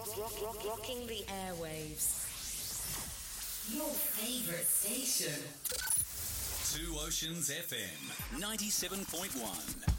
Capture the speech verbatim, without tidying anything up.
rock, rock, rock, rocking the airwaves. Your favorite station. Two Oceans F M, ninety-seven point one.